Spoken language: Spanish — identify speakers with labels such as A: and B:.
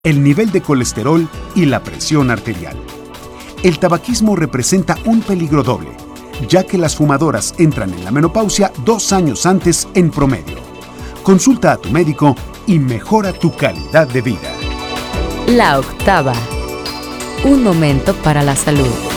A: el nivel de colesterol y la presión arterial. El tabaquismo representa un peligro doble, ya que las fumadoras entran en la menopausia 2 años antes en promedio. Consulta a tu médico y mejora tu calidad de vida.
B: La octava. Un momento para la salud.